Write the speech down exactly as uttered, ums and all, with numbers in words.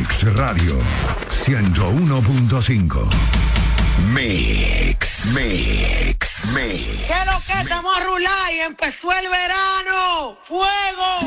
Mix Radio ciento uno punto cinco. Mix, Mix, Mix. ¿Qué es lo que estamos a rular y empezó el verano? ¡Fuego!